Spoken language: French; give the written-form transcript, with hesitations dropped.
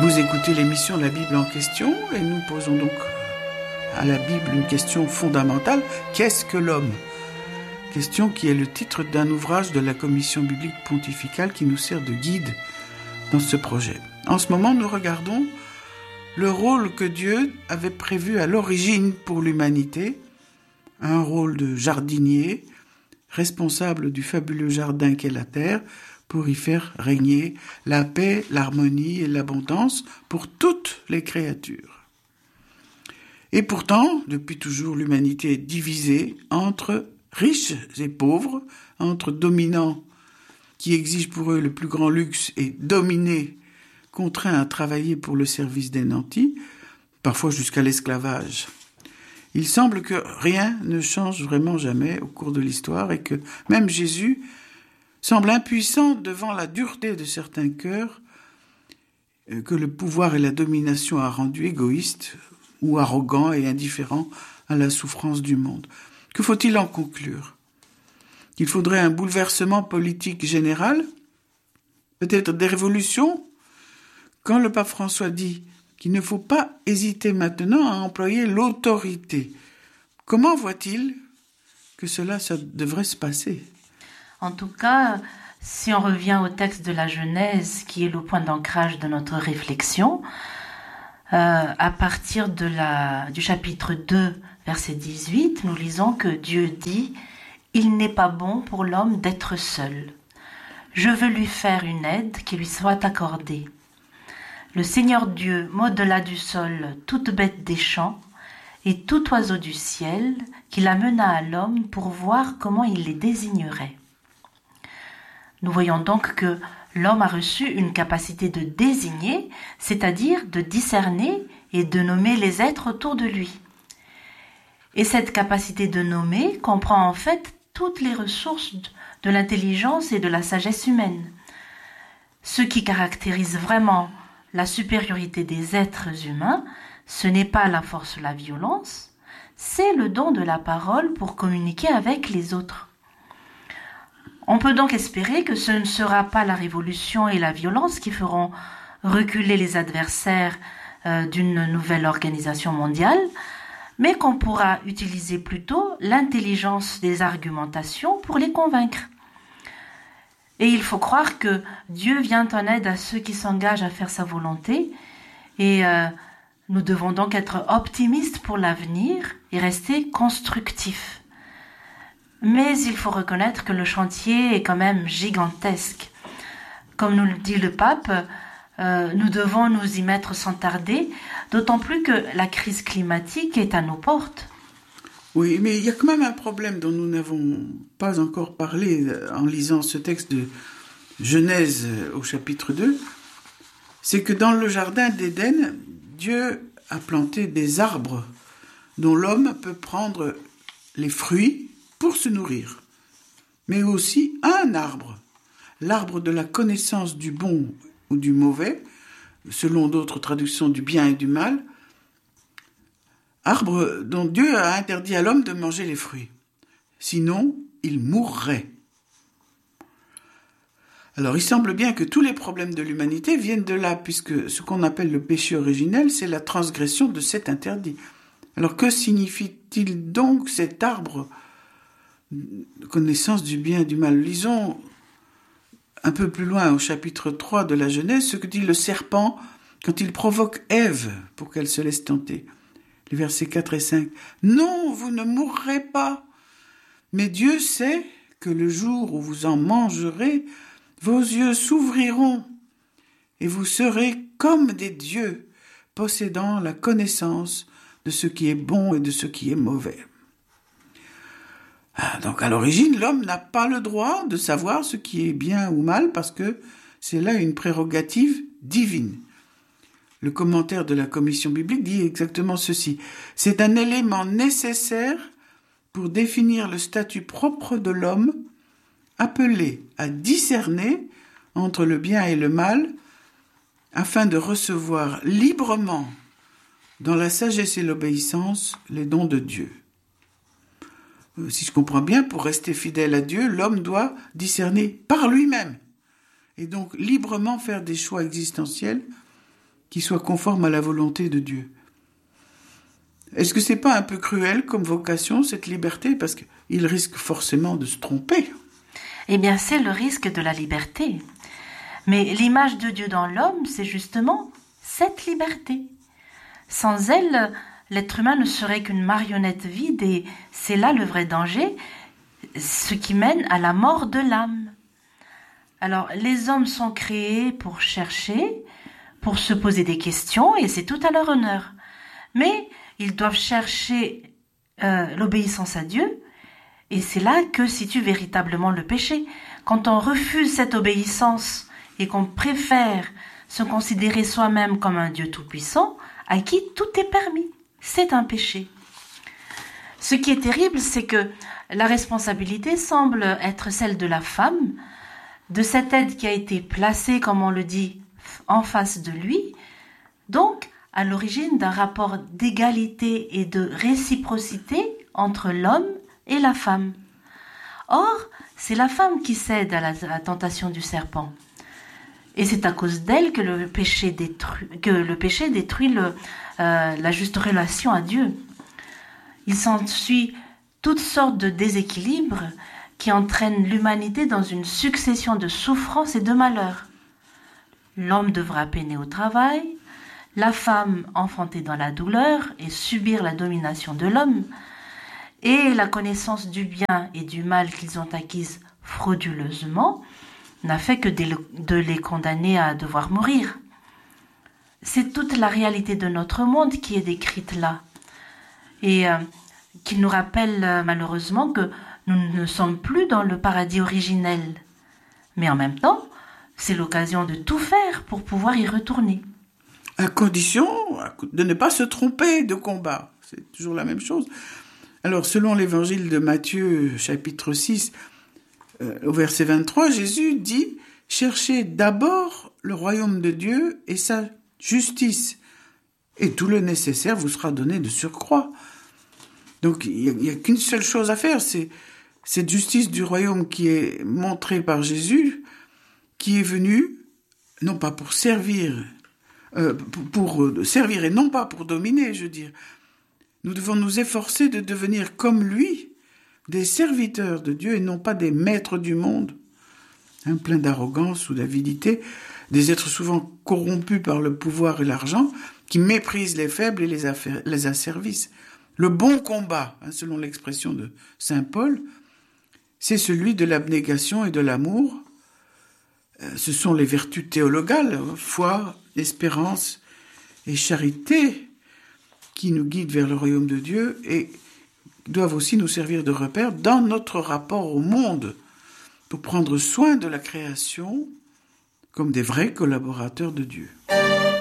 Vous écoutez l'émission La Bible en question et nous posons donc à la Bible une question fondamentale. Qu'est-ce que l'homme ? Question qui est le titre d'un ouvrage de la Commission biblique pontificale qui nous sert de guide dans ce projet. En ce moment, nous regardons le rôle que Dieu avait prévu à l'origine pour l'humanité, un rôle de jardinier, responsable du fabuleux jardin qu'est la terre, pour y faire régner la paix, l'harmonie et l'abondance pour toutes les créatures. Et pourtant, depuis toujours, l'humanité est divisée entre riches et pauvres, entre dominants qui exigent pour eux le plus grand luxe et dominés, contraints à travailler pour le service des nantis, parfois jusqu'à l'esclavage. Il semble que rien ne change vraiment jamais au cours de l'histoire et que même Jésus semble impuissant devant la dureté de certains cœurs que le pouvoir et la domination a rendus égoïstes ou arrogants et indifférents à la souffrance du monde. Que faut-il en conclure ? Qu'il faudrait un bouleversement politique général ? Peut-être des révolutions ? Quand le pape François dit qu'il ne faut pas hésiter maintenant à employer l'autorité, comment voit-il que ça devrait se passer ? En tout cas, si on revient au texte de la Genèse, qui est le point d'ancrage de notre réflexion, à partir du chapitre 2, verset 18, nous lisons que Dieu dit « Il n'est pas bon pour l'homme d'être seul. Je veux lui faire une aide qui lui soit accordée. Le Seigneur Dieu modela du sol toute bête des champs et tout oiseau du ciel qu'il amena à l'homme pour voir comment il les désignerait. » Nous voyons donc que l'homme a reçu une capacité de désigner, c'est-à-dire de discerner et de nommer les êtres autour de lui. Et cette capacité de nommer comprend en fait toutes les ressources de l'intelligence et de la sagesse humaine. Ce qui caractérise vraiment la supériorité des êtres humains, ce n'est pas la force ou la violence, c'est le don de la parole pour communiquer avec les autres. On peut donc espérer que ce ne sera pas la révolution et la violence qui feront reculer les adversaires d'une nouvelle organisation mondiale, mais qu'on pourra utiliser plutôt l'intelligence des argumentations pour les convaincre. Et il faut croire que Dieu vient en aide à ceux qui s'engagent à faire sa volonté, et nous devons donc être optimistes pour l'avenir et rester constructifs. Mais il faut reconnaître que le chantier est quand même gigantesque. Comme nous le dit le pape, nous devons nous y mettre sans tarder, d'autant plus que la crise climatique est à nos portes. Oui, mais il y a quand même un problème dont nous n'avons pas encore parlé en lisant ce texte de Genèse au chapitre 2. C'est que dans le jardin d'Éden, Dieu a planté des arbres dont l'homme peut prendre les fruits pour se nourrir, mais aussi un arbre, l'arbre de la connaissance du bon ou du mauvais, selon d'autres traductions du bien et du mal, arbre dont Dieu a interdit à l'homme de manger les fruits, sinon il mourrait. Alors il semble bien que tous les problèmes de l'humanité viennent de là, puisque ce qu'on appelle le péché originel, c'est la transgression de cet interdit. Alors que signifie-t-il donc cet arbre connaissance du bien et du mal? Lisons un peu plus loin au chapitre 3 de la Genèse ce que dit le serpent quand il provoque Ève pour qu'elle se laisse tenter. Les versets 4 et 5. « Non, vous ne mourrez pas, mais Dieu sait que le jour où vous en mangerez, vos yeux s'ouvriront et vous serez comme des dieux, possédant la connaissance de ce qui est bon et de ce qui est mauvais. » Donc à l'origine, l'homme n'a pas le droit de savoir ce qui est bien ou mal parce que c'est là une prérogative divine. Le commentaire de la Commission biblique dit exactement ceci. C'est un élément nécessaire pour définir le statut propre de l'homme, appelé à discerner entre le bien et le mal, afin de recevoir librement, dans la sagesse et l'obéissance, les dons de Dieu. Si je comprends bien, pour rester fidèle à Dieu, l'homme doit discerner par lui-même et donc librement faire des choix existentiels qui soit conforme à la volonté de Dieu. Est-ce que c'est pas un peu cruel comme vocation, cette liberté? Parce qu'il risque forcément de se tromper. Eh bien, c'est le risque de la liberté. Mais l'image de Dieu dans l'homme, c'est justement cette liberté. Sans elle, l'être humain ne serait qu'une marionnette vide et c'est là le vrai danger, ce qui mène à la mort de l'âme. Alors, les hommes sont créés pour chercher, pour se poser des questions et c'est tout à leur honneur. Mais ils doivent chercher l'obéissance à Dieu et c'est là que situe véritablement le péché. Quand on refuse cette obéissance et qu'on préfère se considérer soi-même comme un Dieu tout-puissant, à qui tout est permis, c'est un péché. Ce qui est terrible, c'est que la responsabilité semble être celle de la femme, de cette aide qui a été placée, comme on le dit, en face de lui, donc à l'origine d'un rapport d'égalité et de réciprocité entre l'homme et la femme. Or, c'est la femme qui cède à la tentation du serpent. Et c'est à cause d'elle que le péché détruit la juste relation à Dieu. Il s'ensuit toutes sortes de déséquilibres qui entraînent l'humanité dans une succession de souffrances et de malheurs. L'homme devra peiner au travail, la femme enfanter dans la douleur et subir la domination de l'homme, et la connaissance du bien et du mal qu'ils ont acquise frauduleusement n'a fait que de les condamner à devoir mourir. C'est toute la réalité de notre monde qui est décrite là, et qui nous rappelle malheureusement que nous ne sommes plus dans le paradis originel. Mais en même temps, c'est l'occasion de tout faire pour pouvoir y retourner. À condition de ne pas se tromper de combat. C'est toujours la même chose. Alors, selon l'évangile de Matthieu, chapitre 6, au verset 23, Jésus dit « Cherchez d'abord le royaume de Dieu et sa justice, et tout le nécessaire vous sera donné de surcroît. » Donc, il n'y a qu'une seule chose à faire, c'est cette justice du royaume qui est montrée par Jésus, qui est venu, non pas pour servir, pour servir et non pas pour dominer, je veux dire. Nous devons nous efforcer de devenir comme lui, des serviteurs de Dieu et non pas des maîtres du monde, pleins d'arrogance ou d'avidité, des êtres souvent corrompus par le pouvoir et l'argent, qui méprisent les faibles et les asservissent. Le bon combat, selon l'expression de saint Paul, c'est celui de l'abnégation et de l'amour. Ce sont les vertus théologales, foi, espérance et charité, qui nous guident vers le royaume de Dieu et doivent aussi nous servir de repère dans notre rapport au monde, pour prendre soin de la création comme des vrais collaborateurs de Dieu.